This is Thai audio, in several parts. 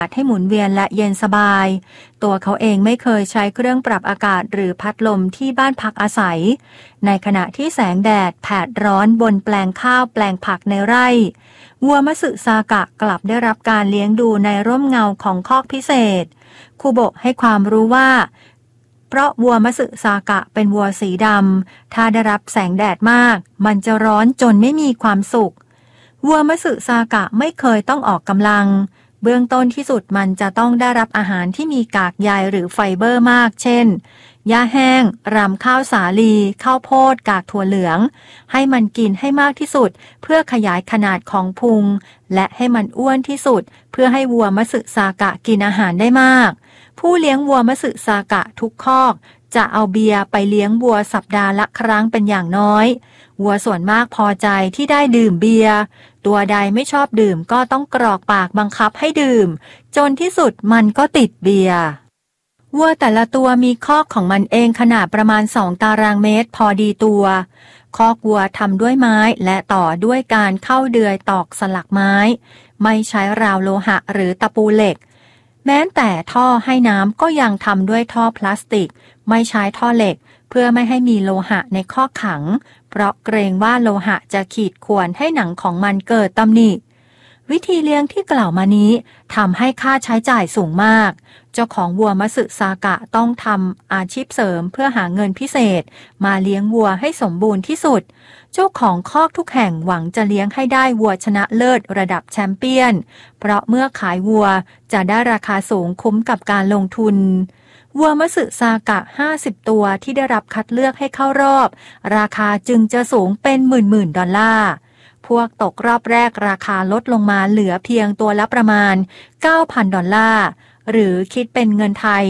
ให้หมุนเวียนและเย็นสบายตัวเขาเองไม่เคยใช้เครื่องปรับอากาศหรือพัดลมที่บ้านพักอาศัยในขณะที่แสงแดดแผดร้อนบนแปลงข้าวแปลงผักในไร่วัวมัตสึซากะกลับได้รับการเลี้ยงดูในร่มเงาของคอกพิเศษคุโบะให้ความรู้ว่าเพราะวัวมัตสึซากะเป็นวัวสีดำถ้าได้รับแสงแดดมากมันจะร้อนจนไม่มีความสุขวัวมัตสึซากะไม่เคยต้องออกกำลังเบื้องต้นที่สุดมันจะต้องได้รับอาหารที่มีกากใยหรือไฟเบอร์มากเช่นหญ้าแห้งรำข้าวสาลีข้าวโพดกากถั่วเหลืองให้มันกินให้มากที่สุดเพื่อขยายขนาดของพุงและให้มันอ้วนที่สุดเพื่อให้วัวมัตสึซากะกินอาหารได้มากผู้เลี้ยงวัวมัตสึซากะทุกคอกจะเอาเบียร์ไปเลี้ยงวัวสัปดาห์ละครั้งเป็นอย่างน้อยวัวส่วนมากพอใจที่ได้ดื่มเบียร์ตัวใดไม่ชอบดื่มก็ต้องกรอกปากบังคับให้ดื่มจนที่สุดมันก็ติดเบียร์วัวแต่ละตัวมีคอกของมันเองขนาดประมาณ2 ตารางเมตรพอดีตัวคอกวัวทำด้วยไม้และต่อด้วยการเข้าเดือยตอกสลักไม้ไม่ใช้ราวโลหะหรือตะปูเหล็กแม้แต่ท่อให้น้ำก็ยังทำด้วยท่อพลาสติกไม่ใช้ท่อเหล็กเพื่อไม่ให้มีโลหะในคอกขังเพราะเกรงว่าโลหะจะขีดข่วนให้หนังของมันเกิดตำหนิวิธีเลี้ยงที่กล่าวมานี้ทำให้ค่าใช้จ่ายสูงมากเจ้าของวัวมัตสึซากะต้องทำอาชีพเสริมเพื่อหาเงินพิเศษมาเลี้ยงวัวให้สมบูรณ์ที่สุดเจ้าของคอกทุกแห่งหวังจะเลี้ยงให้ได้วัวชนะเลิศระดับแชมเปี้ยนเพราะเมื่อขายวัวจะได้ราคาสูงคุ้มกับการลงทุนวัวมัตสึซากะ50 ตัวที่ได้รับคัดเลือกให้เข้ารอบราคาจึงจะสูงเป็นหมื่นดอลลาร์พวกตกรอบแรกราคาลดลงมาเหลือเพียงตัวละประมาณ 9,000 ดอลลาร์หรือคิดเป็นเงินไทย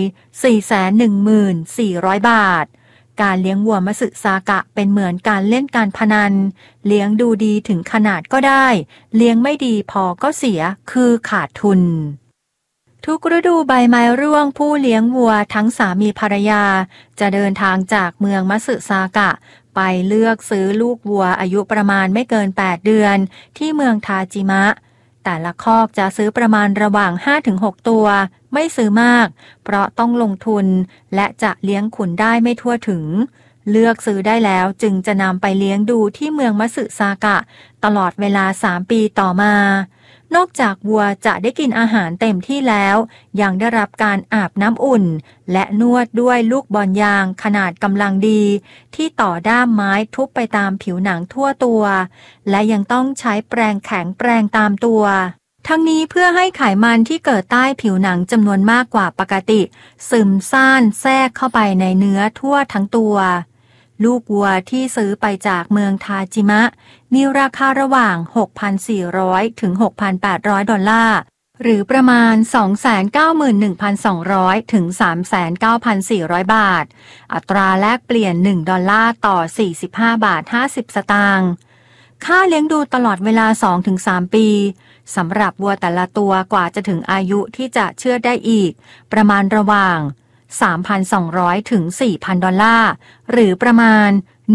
414,000 บาทการเลี้ยงวัวมัตสึซากะเป็นเหมือนการเล่นการพนันเลี้ยงดูดีถึงขนาดก็ได้เลี้ยงไม่ดีพอก็เสียคือขาดทุนทุกฤดูใบไม้ร่วงผู้เลี้ยงวัวทั้งสามีภรรยาจะเดินทางจากเมืองมัตสึซากะไปเลือกซื้อลูกวัวอายุประมาณไม่เกิน8 เดือนที่เมืองทาจิมะแต่ละคอกจะซื้อประมาณระหว่าง 5-6 ตัวไม่ซื้อมากเพราะต้องลงทุนและจะเลี้ยงขุนได้ไม่ทั่วถึงเลือกซื้อได้แล้วจึงจะนำไปเลี้ยงดูที่เมืองมัตสึซากะตลอดเวลา3 ปีต่อมานอกจากวัวจะได้กินอาหารเต็มที่แล้วยังได้รับการอาบน้ำอุ่นและนวดด้วยลูกบอลยางขนาดกำลังดีที่ต่อด้ามไม้ทุบไปตามผิวหนังทั่วตัวและยังต้องใช้แปรงแข็งแปรงตามตัวทั้งนี้เพื่อให้ไขมันที่เกิดใต้ผิวหนังจำนวนมากกว่าปกติซึมซ่านแทรกเข้าไปในเนื้อทั่วทั้งตัวลูกวัวที่ซื้อไปจากเมืองทาจิมะมีราคาระหว่าง 6,400 ถึง 6,800 ดอลลาร์หรือประมาณ 291,200 ถึง 39,400 บาทอัตราแลกเปลี่ยน1 ดอลลาร์ต่อ 45 บาท 50 สตางค์ค่าเลี้ยงดูตลอดเวลา 2-3 ปีสำหรับวัวแต่ละตัวกว่าจะถึงอายุที่จะเชือดได้อีกประมาณระหว่าง3,200 ถึง 4,000 ดอลลาร์หรือประมาณ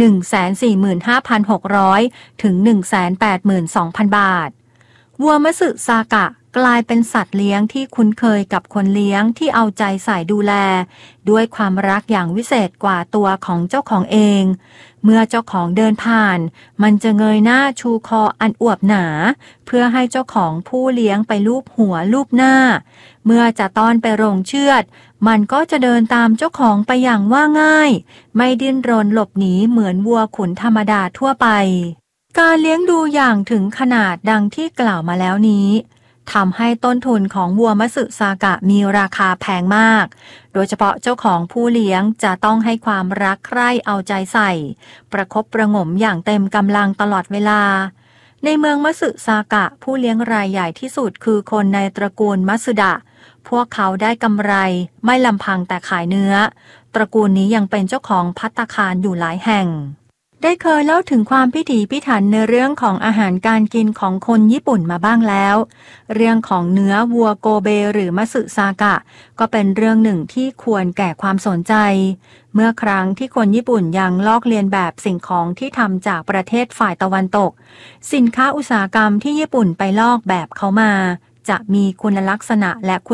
145,600 ถึง 182,000 บาทวัวมัตสึซากะกลายเป็นสัตว์เลี้ยงที่คุ้นเคยกับคนเลี้ยงที่เอาใจใส่ดูแลด้วยความรักอย่างวิเศษกว่าตัวของเจ้าของเองเมื่อเจ้าของเดินผ่านมันจะเงยหน้าชูคออันอวบหนาเพื่อให้เจ้าของผู้เลี้ยงไปลูบหัวลูบหน้าเมื่อจะต้อนไปโรงเชือดมันก็จะเดินตามเจ้าของไปอย่างว่าง่ายไม่ดิ้นรนหลบหนีเหมือนวัวขุนธรรมดาทั่วไปการเลี้ยงดูอย่างถึงขนาดดังที่กล่าวมาแล้วนี้ทำให้ต้นทุนของวัวมัตสึซากะมีราคาแพงมากโดยเฉพาะเจ้าของผู้เลี้ยงจะต้องให้ความรักใคร่เอาใจใส่ประคบประหงมอย่างเต็มกำลังตลอดเวลาในเมืองมัตสึซากะผู้เลี้ยงรายใหญ่ที่สุดคือคนในตระกูลมัตสึดะพวกเขาได้กำไรไม่ลำพังแต่ขายเนื้อตระกูลนี้ยังเป็นเจ้าของภัตตาคารอยู่หลายแห่งได้เคยเล่าถึงความพิถีพิถันในเรื่องของอาหารการกินของคนญี่ปุ่นมาบ้างแล้วเรื่องของเนื้อวัวโกเบหรือมัตสึซากะก็เป็นเรื่องหนึ่งที่ควรแก่ความสนใจเมื่อครั้งที่คนญี่ปุ่นยังลอกเลียนแบบสิ่งของที่ทำจากประเทศฝ่ายตะวันตกสินค้าอุตสาหกรรมที่ญี่ปุ่นไปลอกแบบเขามาจะมีคุณลักษณะและ